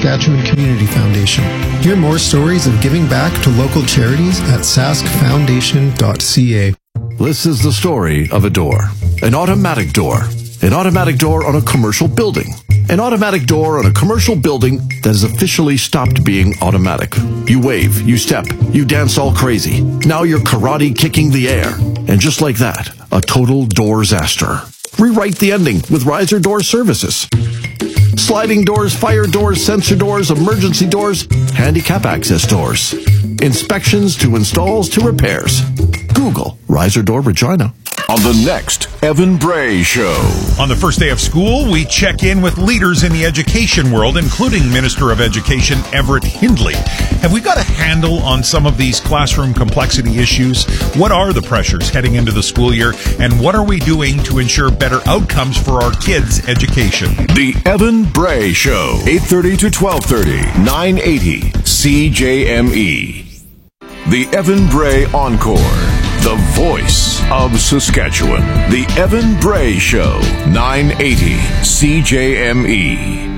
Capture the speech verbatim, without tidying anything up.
Saskatchewan Community Foundation. Hear more stories of giving back to local charities at sask foundation dot c a. This is the story of a door. An automatic door. An automatic door on a commercial building. An automatic door on a commercial building that has officially stopped being automatic. You wave, you step, you dance all crazy. Now you're karate kicking the air. And just like that, a total door-saster. Rewrite the ending with Riser Door Services. Sliding doors, fire doors, sensor doors, emergency doors, handicap access doors. Inspections to installs to repairs. Google Riser Door Regina. On the next Evan Bray Show. On the first day of school, we check in with leaders in the education world, including Minister of Education Everett Hindley. Have we got a handle on some of these classroom complexity issues? What are the pressures heading into the school year, and what are we doing to ensure better outcomes for our kids' education? The Evan Bray Show, eight thirty to twelve thirty, nine eighty C J M E. The Evan Bray Encore. The voice of Saskatchewan. The Evan Bray Show, nine eighty C J M E.